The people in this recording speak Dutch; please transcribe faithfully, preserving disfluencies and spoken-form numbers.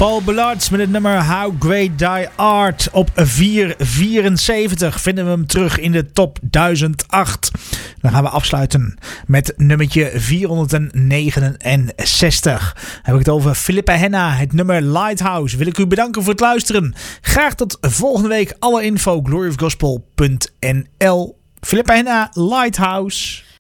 Paul Ballards met het nummer How Great Thy Art. Op vier vierenzeventig vinden we hem terug in de top duizend acht. Dan gaan we afsluiten met nummertje vierhonderdnegenenzestig. Dan heb ik het over Philippa Henna, het nummer Lighthouse. Wil ik u bedanken voor het luisteren. Graag tot volgende week. Alle info glory of gospel punt n l. Philippa Henna, Lighthouse.